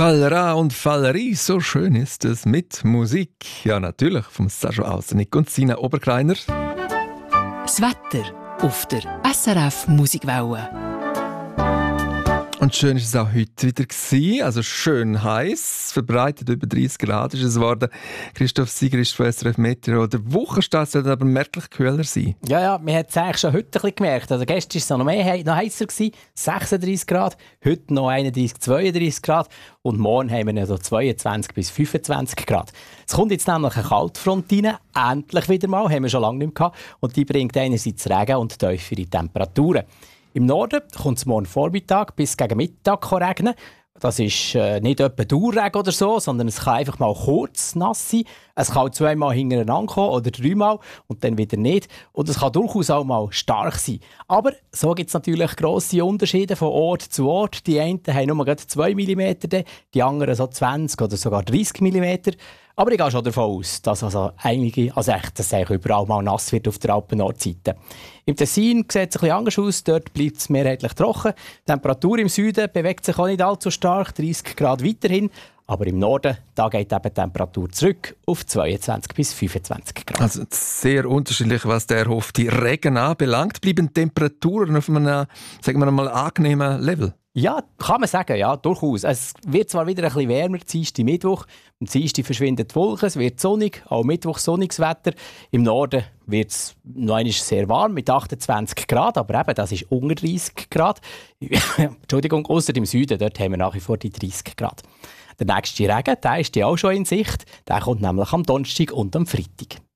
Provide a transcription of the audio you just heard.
Fallera und Fallerie, so schön ist es mit Musik. Ja, natürlich, vom Sascha Aussernick und Sina Oberkreiner. Das Wetter auf der SRF Musikwelle. Und schön war es auch heute wieder gewesen. Also schön heiß, verbreitet über 30 Grad ist es geworden. Christoph Sieger ist von SRF Meteo. Der Wochenstart soll aber merklich kühler sein. Ja, man hat es eigentlich schon heute ein bisschen gemerkt. Also gestern war es noch heißer, 36 Grad, heute noch 31, 32 Grad und morgen haben wir so 22 bis 25 Grad. Es kommt jetzt nämlich eine Kaltfront rein, endlich wieder mal, haben wir schon lange nicht mehr gehabt. Und die bringt einerseits Regen und tiefere Temperaturen. Im Norden kommt es morgen Vormittag bis gegen Mittag regnen. Das ist nicht etwa Dauerregen oder so, sondern es kann einfach mal kurz nass sein. Es kann zweimal hintereinander kommen oder dreimal und dann wieder nicht. Und es kann durchaus auch mal stark sein. Aber so gibt es natürlich grosse Unterschiede von Ort zu Ort. Die einen haben nur gerade 2 mm, die anderen so 20 oder sogar 30 mm. Aber ich gehe schon davon aus, dass dass es überall mal nass wird auf der Alpen-Nordseite. Im Tessin sieht es ein bisschen anders aus, dort bleibt es mehrheitlich trocken. Die Temperatur im Süden bewegt sich auch nicht allzu stark, 30 Grad weiterhin. Aber im Norden da geht eben die Temperatur zurück auf 22 bis 25 Grad. Also sehr unterschiedlich, was der erhoffte Regen anbelangt. Bleiben Temperaturen auf einem, sagen wir mal, angenehmen Level? Ja, kann man sagen, ja, durchaus. Es wird zwar wieder ein bisschen wärmer, Dienstag, Mittwoch. Am Dienstag verschwinden die Wolken, es wird sonnig, auch Mittwoch sonniges Wetter. Im Norden wird es noch einmal sehr warm mit 28 Grad, aber eben, das ist unter 30 Grad. Entschuldigung, ausser im Süden, dort haben wir nach wie vor die 30 Grad. Der nächste Regen, der ist ja auch schon in Sicht. Der kommt nämlich am Donnerstag und am Freitag.